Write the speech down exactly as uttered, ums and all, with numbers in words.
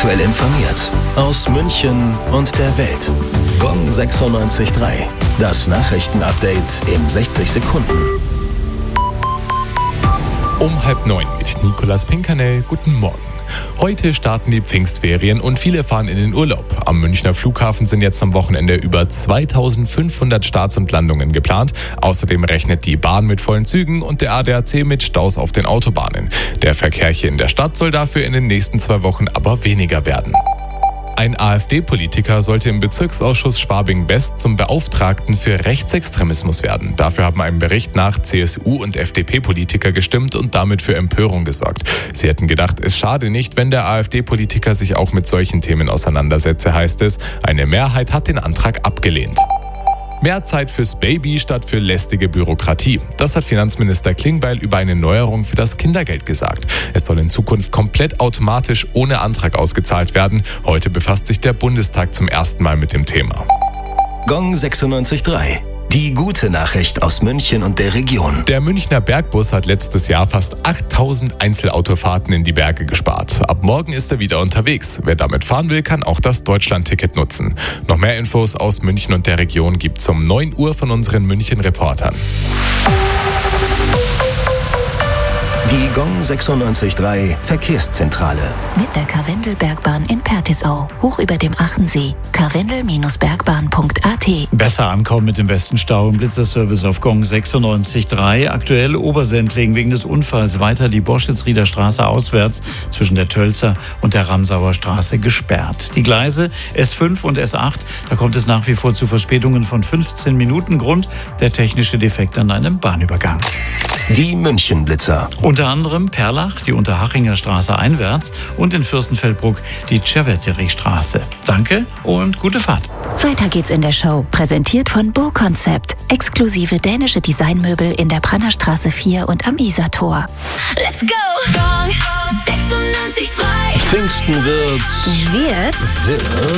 aktuell informiert. Aus München und der Welt. Gong sechsundneunzig Komma drei. Das Nachrichtenupdate in sechzig Sekunden. Um halb neun mit Nicolas Pinkernell. Guten Morgen. Heute starten die Pfingstferien und viele fahren in den Urlaub. Am Münchner Flughafen sind jetzt am Wochenende über zweitausendfünfhundert Starts und Landungen geplant. Außerdem rechnet die Bahn mit vollen Zügen und der A D A C mit Staus auf den Autobahnen. Der Verkehr hier in der Stadt soll dafür in den nächsten zwei Wochen aber weniger werden. Ein AfD-Politiker sollte im Bezirksausschuss Schwabing-West zum Beauftragten für Rechtsextremismus werden. Dafür haben einem Bericht nach C S U- und F D P-Politiker gestimmt und damit für Empörung gesorgt. Sie hätten gedacht, es schade nicht, wenn der AfD-Politiker sich auch mit solchen Themen auseinandersetze, heißt es. Eine Mehrheit hat den Antrag abgelehnt. Mehr Zeit fürs Baby statt für lästige Bürokratie. Das hat Finanzminister Klingbeil über eine Neuerung für das Kindergeld gesagt. Es soll in Zukunft komplett automatisch ohne Antrag ausgezahlt werden. Heute befasst sich der Bundestag zum ersten Mal mit dem Thema. Gong sechsundneunzig Komma drei. Die gute Nachricht aus München und der Region. Der Münchner Bergbus hat letztes Jahr fast achttausend Einzelautofahrten in die Berge gespart. Ab morgen ist er wieder unterwegs. Wer damit fahren will, kann auch das Deutschland-Ticket nutzen. Noch mehr Infos aus München und der Region gibt's um neun Uhr von unseren München-Reportern. Die Gong sechsundneunzig Komma drei Verkehrszentrale. Mit der Karwendelbergbahn in Pertisau, hoch über dem Achensee. karwendel Bergbahn punkt a t. Besser ankommen mit dem besten Stau im Blitzerservice auf Gong sechsundneunzig Komma drei. Aktuell Obersendling wegen des Unfalls weiter die Boschitz-Rieder Straße auswärts zwischen der Tölzer und der Ramsauer Straße gesperrt. Die Gleise S fünf und S acht, da kommt es nach wie vor zu Verspätungen von fünfzehn Minuten. Grund der technische Defekt an einem Bahnübergang. Die München-Blitzer. Unter anderem Perlach, die Unterhachinger Straße einwärts und in Fürstenfeldbruck die Cerveteri-Straße. Danke und gute Fahrt. Weiter geht's in der Show. Präsentiert von Bo Concept. Exklusive dänische Designmöbel in der Brannerstraße vier und am Isartor. Let's go! Gong sechsundneunzig Komma drei. Pfingsten wird... Wird... wird